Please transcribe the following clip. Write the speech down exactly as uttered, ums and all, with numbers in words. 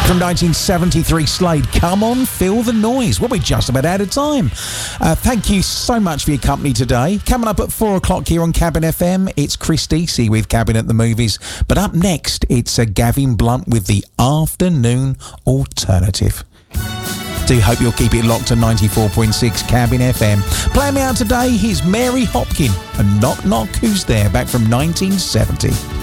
From nineteen seventy-three, Slade, Come On, Feel the Noise. Well, we're just about out of time. Uh, thank you so much for your company today. Coming up at four o'clock here on Cabin F M, it's Chris Deasy with Cabin at the Movies. But up next, it's uh, Gavin Blunt with the Afternoon Alternative. Do hope you'll keep it locked to ninety-four point six Cabin F M. Playing me out today, here's Mary Hopkin and Knock Knock Who's There, back from nineteen seventy.